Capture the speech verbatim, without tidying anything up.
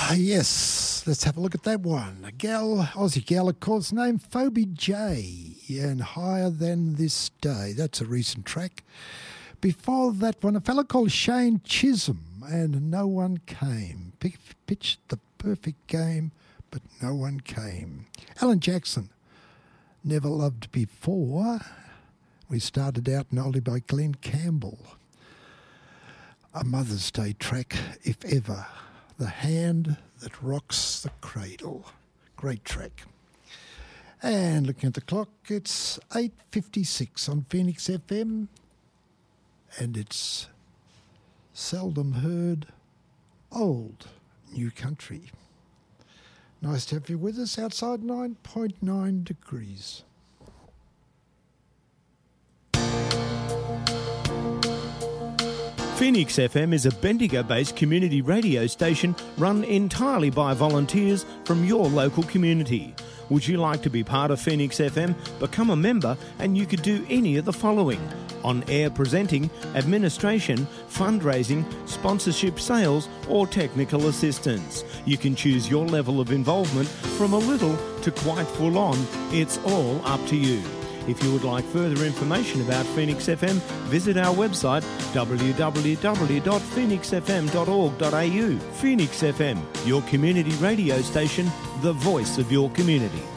Ah, yes. Let's have a look at that one. A gal, Aussie gal, of course, named Phoebe J. And Higher Than This Day. That's a recent track. Before that one, a fellow called Shane Chisholm, and No One Came. P- pitched the perfect game, but no one came. Alan Jackson, Never Loved Before. We started out an oldie by Glenn Campbell. A Mother's Day track, if ever. The Hand That Rocks the Cradle. Great track. And looking at the clock, it's eight fifty-six on Phoenix F M. And it's seldom heard old new country. Nice to have you with us. Outside nine point nine degrees. Phoenix F M is a Bendigo-based community radio station run entirely by volunteers from your local community. Would you like to be part of Phoenix F M? Become a member and you could do any of the following: on-air presenting, administration, fundraising, sponsorship, sales or technical assistance. You can choose your level of involvement from a little to quite full on. It's all up to you. If you would like further information about Phoenix F M, visit our website w w w dot phoenix f m dot org dot a u. Phoenix F M, your community radio station, the voice of your community.